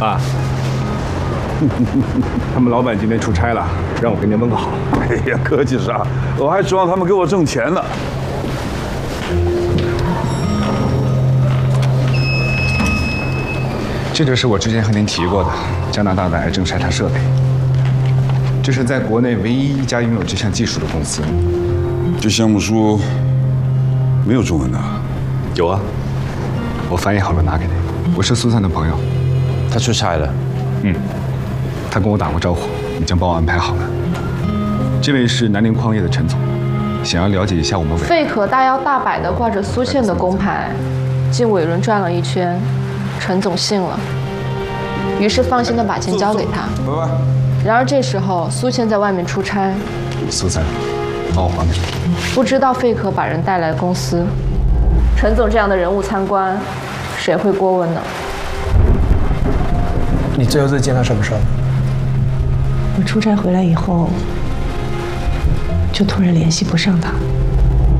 啊，他们老板今天出差了，让我给您问个好。 哎呀，客气啥？我还指望他们给我挣钱呢。 这就是我之前和您提过的加拿大的癌症筛查设备。这是在国内唯一一家拥有这项技术的公司。 这项目书没有中文的。 有啊，我翻译好了拿给你。我是苏珊的朋友， 他出差了。 他跟我打过招呼，已经帮我安排好了。这位是南陵矿业的陈总，想要了解一下我们贝壳大摇大摆地挂着苏倩的工牌，进伟伦转了一圈，陈总信了，于是放心地把钱交给他。 拜拜。 然而这时候苏倩在外面出差， 苏珊，帮我还给他。 不知道费可把人带来公司，陈总这样的人物参观，谁会过问呢？ 你最后一次见他什么时候？ 我出差回来以后，就突然联系不上他。